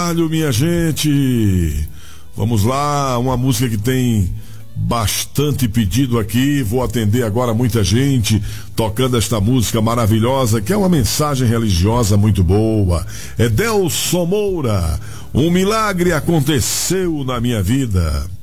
trabalho, minha gente. Vamos lá, uma música que tem bastante pedido aqui. Vou atender agora muita gente tocando esta música maravilhosa, que é uma mensagem religiosa muito boa. É Delson Moura. Um milagre aconteceu na minha vida.